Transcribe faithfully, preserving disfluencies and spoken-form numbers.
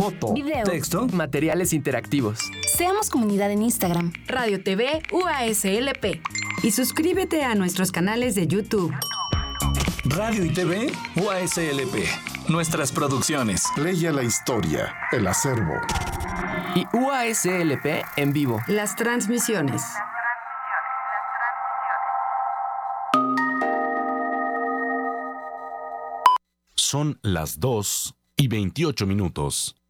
foto, video, texto, materiales interactivos. Seamos comunidad en Instagram. Radio T V U A S L P. Y suscríbete a nuestros canales de YouTube. Radio y T V U A S L P. Nuestras producciones. Leia la historia, el acervo. Y U A S L P en vivo. Las transmisiones. Son las dos y veintiocho minutos.